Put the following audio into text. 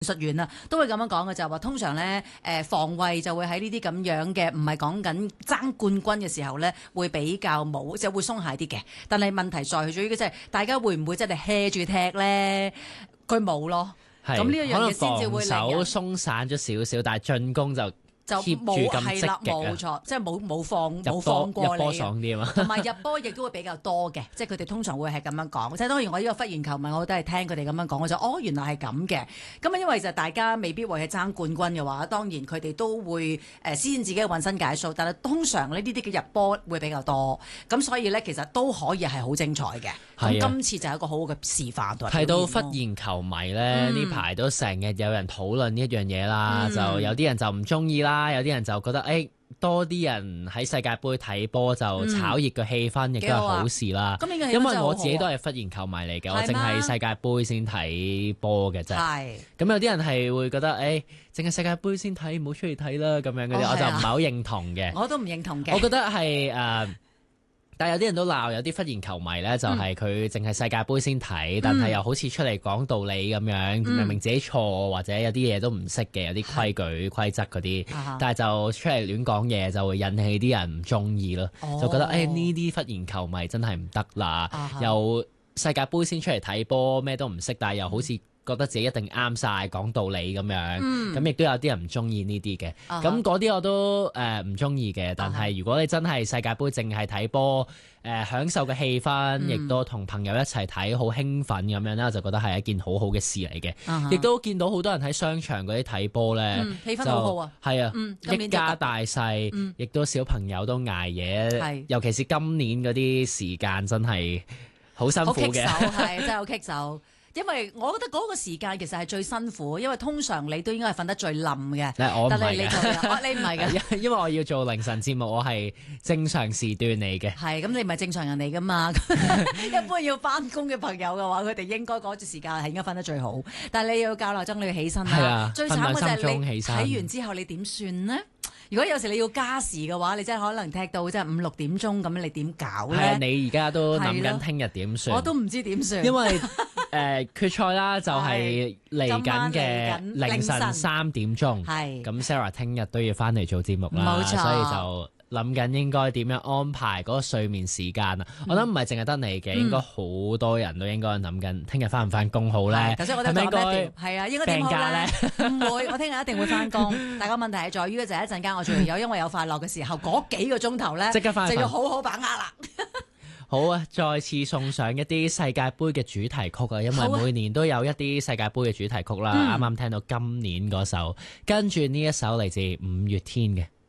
術員啊，都會咁樣講嘅，就係話通常咧，防衛就會喺呢啲咁樣嘅，唔係講緊爭冠軍嘅時候咧，會比較冇，即係會鬆懈啲嘅。但係問題在於嘅即係大家會唔會真係 hea 住踢咧？佢冇咯，咁呢一樣嘢先至會令人可能防守鬆散咗少少，但係進攻就冇係啦，冇錯，即係冇放過你， 入波爽啲啊嘛， 同埋入波亦都會比較多嘅，即係佢哋通常會係咁樣講。即係當然我呢個忽然球迷，我都係聽佢哋咁樣講，我就原來係咁嘅。咁啊，因為就大家未必為係爭冠軍嘅話，當然佢哋都會先自己揾身解數，但係通常呢啲嘅入波會比較多，咁所以咧其實都可以係好精彩嘅。咁今次就係一個好好嘅示範。 睇到忽然球迷咧，呢排都成日有人討論呢一樣嘢啦，就有啲人就唔中意啦，有啲人就覺得多啲人喺世界盃睇波就炒熱個氣氛，亦都係好事啦。因為我自己都係忽然球迷嚟嘅，我淨係世界盃先睇波嘅啫。咁有啲人係會覺得淨係世界盃先睇，唔好出去睇啦咁樣嗰啲，我就唔係好認同嘅。 我都唔認同嘅。 我覺得係但係有啲人都鬧，有啲忽然球迷咧，就係佢淨係世界盃先睇，但係又好似出嚟講道理咁樣，明明自己錯或者有啲嘢都唔識嘅，有啲規矩規則嗰啲，但係就出嚟亂講嘢，就會引起啲人唔中意咯，就覺得呢啲忽然球迷真係唔得啦，又世界盃先出嚟睇波，咩都唔識，但係又好似覺得自己一定啱晒講道理咁樣，咁亦都有啲人唔中意呢啲嘅，咁嗰啲我都唔中意嘅。但係如果你真係世界盃淨係睇波，享受嘅氣氛，亦都同朋友一齊睇，好興奮咁樣咧，我就覺得係一件好好嘅事嚟嘅。亦都見到好多人喺商場嗰啲睇波咧， 氣氛好好啊， 係啊，一家大細，亦都小朋友都捱夜，尤其是今年嗰啲時間真係好辛苦嘅， 係真係好棘手。因為我覺得嗰個時間其實係最辛苦，因為通常你都應該係瞓得最冧嘅。但係你唔係嘅， 因為我要做凌晨節目，我係正常時段嚟嘅。 係咁，你唔係正常人嚟噶嘛？一般要翻工嘅朋友嘅話，佢哋應該嗰段時間係應該瞓得最好。但係你要較鬧鐘，你要起身啦。最慘嘅就係你睇完之後，你點算呢？如果有時你要加時嘅話，你真係可能踢到即係5、6點鐘咁，你點搞咧？ 係啊，你而家都諗緊聽日點算？ 我都唔知點算。 因為決賽啦，就係嚟緊嘅凌晨3點鐘。係咁 ，Sarah 聽日都要翻嚟做節目啦， 冇錯， 所以就諗緊應該點樣安排嗰個睡眠時間啊！我諗唔係淨係得你嘅，應該好多人都應該諗緊聽日翻唔翻工好咧？ 頭先我哋講咩？係啊，應該點好咧？唔會，我聽日一定會翻工。但個問題係在於就係一陣間我仲有因為有快樂嘅時候嗰幾個鐘頭咧，即刻翻就要好好把握啦。 好啊！再次送上一啲世界盃嘅主題曲啊，因為每年都有一啲世界盃嘅主題曲啦。啱啱聽到今年嗰首，跟住呢一首嚟自5月天嘅。